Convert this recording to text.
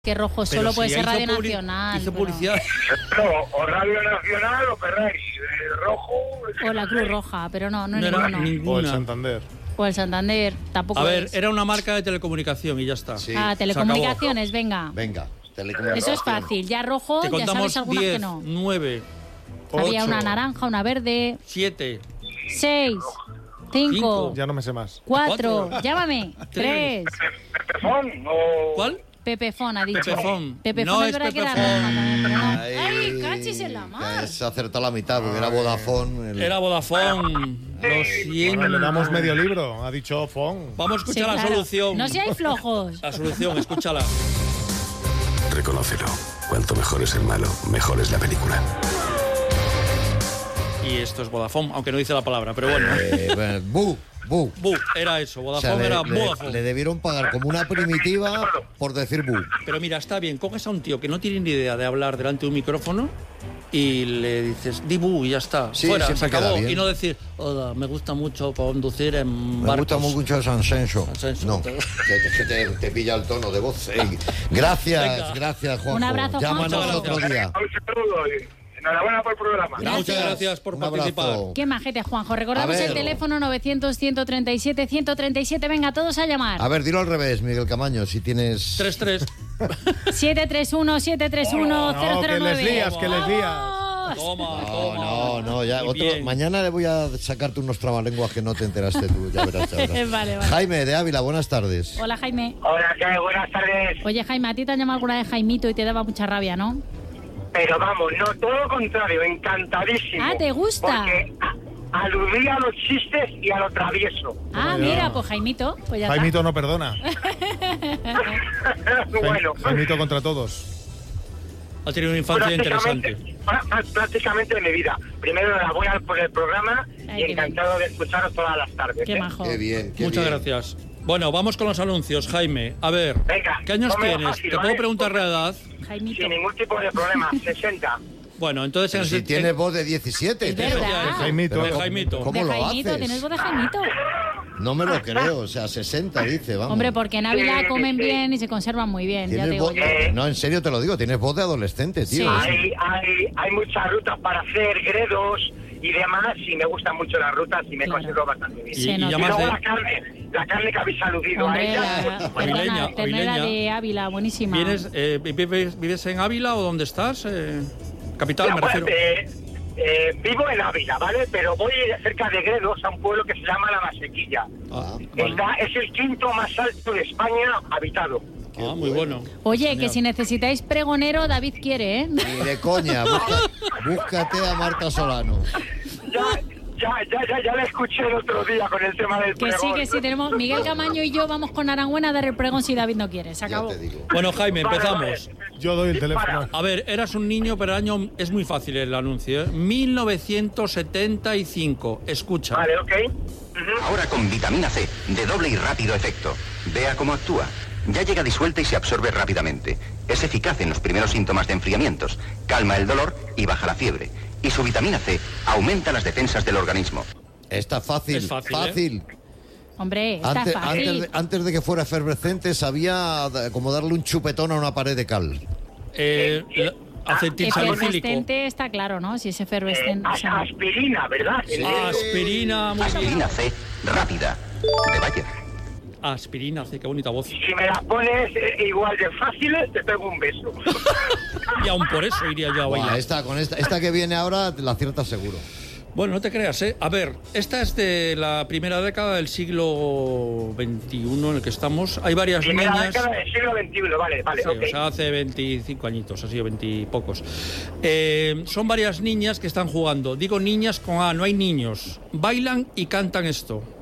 Que rojo Pero solo si puede ser hizo Radio Nacional. Hizo pero- publicidad. No, o Radio Nacional o Ferrari. Rojo. O la Cruz Roja, pero no No era ninguno. O el ninguna. Santander. O el Santander, tampoco A ver, es. era una marca de telecomunicación y ya está. Sí. Ah, telecomunicaciones, venga. Venga, telecomunicaciones. Eso es fácil. Ya rojo, Te ya contamos sabes algunas 10, que no. 9, Había 8. una naranja, una verde, 7, 6, 5, Cinco. Ya no me sé más. 4, llámame, 3. Pepefón o... ¿Cuál? Pepefón ha dicho. Pepefón. Pepefón No es es verdad que era Pepefón. roja también, pero no. ¡Ay, cachis en la mar! Se ha acertado la mitad porque era Vodafone. Era Vodafone. Lo siento. Bueno, le damos medio libro. Ha dicho Fon. Vamos a Sí, escuchar la claro. solución. No seáis flojos. La solución, escúchala. Reconócelo. Cuanto mejor es el malo, mejor es la película. Y esto es Vodafone, aunque no dice la palabra, pero bueno. Bu. Bu, era eso. O sea, Vodafone era Vodafone. le debieron pagar como una primitiva por decir bu. Pero mira, está bien, coges a un tío que no tiene ni idea de hablar delante de un micrófono y le dices, di bu y ya está. Sí, Fuera, se siempre queda acabó. bien. Y no decir, hola, me gusta mucho conducir en Me barcos. gusta mucho el Sansenso. Sansenso. No, que te pilla el tono de voz. Gracias, Venga. gracias, Juanjo. Un abrazo, Llámanos Juanjo. otro día. Un saludo y enhorabuena por el programa. Muchas gracias por Un participar. abrazo. Qué majete, Juanjo. Recordamos A ver. el teléfono 900-137-137. Venga, todos a llamar. A ver, dilo al revés, Miguel Camaño, si tienes... 3-3. 731-731-009. No, que les lías, que les lías. ¡Vamos! Toma, No, ya. Y bien. Mañana le voy a sacarte unos trabalenguas que no te enteraste tú, ya verás. Vale, vale. Jaime de Ávila, buenas tardes. Hola, Jaime. Hola, ¿qué? Buenas tardes. Oye, Jaime, a ti te han llamado alguna vez Jaimito y te daba mucha rabia, ¿no? Pero vamos, no, todo lo contrario, encantadísimo. Ah, ¿te gusta? Porque aludía a los chistes y a lo travieso. Ah, mira, pues Jaimito. Pues ya Jaimito no perdona. Bueno, Jaimito contra todos. Ha tenido una infancia interesante. prácticamente de mi vida. Primero, enhorabuena por el programa Ay, y qué encantado de escucharos todas las tardes. Qué majo. Qué bien, qué Muchas bien. gracias. Bueno, vamos con los anuncios, Jaime. A ver, Venga, ¿qué años ponme tienes? fácil, ¿Te ¿vale? puedo preguntar la edad? Jaimito. Sin ningún tipo de problema, 60. Bueno, entonces... Pero si tienes voz de 17. Es tío. verdad. Jaimito. De Jaimito. ¿Cómo De lo Jaimito, haces? ¿tienes voz de Jaimito? No me lo creo, o sea, 60 dice, vamos. Hombre, porque en Ávila comen bien y se conservan muy bien, ya te Tienes digo voz... yo. No, en serio te lo digo, tienes voz de adolescente, tío. Sí. Hay muchas rutas para hacer gredos y demás, y me gustan mucho las rutas y me Claro. considero bastante bien. Y, Se y nota. Y llamas luego de... la carne que habéis aludido a Hombre, ella. Avileña, perdona, ternera avileña. de Ávila, buenísima. ¿Vives en Ávila o dónde estás? Capital, Ya, me pues, refiero. vivo en Ávila, ¿vale? Pero voy cerca de Gredos a un pueblo que se llama La Masequilla. Ah, Es el quinto más alto de España habitado. Ah, muy bueno. Oye, Genial. que si necesitáis pregonero, David quiere, ¿eh? Ni de coña, búscate a Marta Solano. Ya la escuché el otro día con el tema del Que sí, pregón. que sí, tenemos Miguel Camaño y yo vamos con Aranguena a dar el pregón si David no quiere, se Ya acabó. te digo. Bueno, Jaime, Vale, empezamos. Yo doy el teléfono. A ver, eras un niño, pero el año es muy fácil el anuncio. 1975. Escucha. Vale, ok. Ahora con vitamina C, de doble y rápido efecto. Vea cómo actúa. Ya llega disuelta y se absorbe rápidamente. Es eficaz en los primeros síntomas de enfriamientos, calma el dolor y baja la fiebre. Y su vitamina C aumenta las defensas del organismo. Está fácil, Es fácil, Hombre, está fácil. Antes de que fuera efervescente, sabía como darle un chupetón a una pared de cal. Acetilsalicílico. Efervescente está claro, ¿no? Si es efervescente. o sea, Aspirina, ¿verdad? Aspirina, muy bien. Aspirina C rápida. De Bayer. Aspirina, qué bonita voz. Si me las pones igual de fáciles, te pego un beso. Y aún por eso iría yo a Buah, bailar. con esta que viene ahora la aciertas seguro. Bueno, no te creas, ¿eh? A ver, esta es de la primera década del siglo XXI en el que estamos. Hay varias Primera niñas... década del siglo XXI, vale, Sí, ok. o sea, hace 25 añitos, así, 20 y pocos. Son varias niñas que están jugando. Digo niñas con A, no hay niños. Bailan y cantan esto.